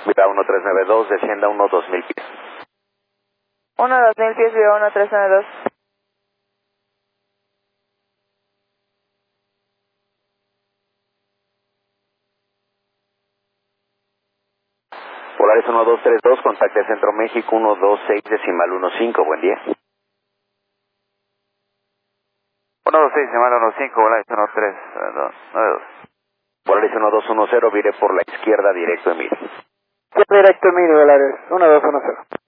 Viva 1392, descienda 2000 pies. 2000 pies, Viva 1392. Polaris 1232, contacte Centro México 126.15, buen día. 126.15, Polaris 1392. Polaris 1210, vire por la izquierda directo, Emil. Directo, Emilio, Polaris 1210.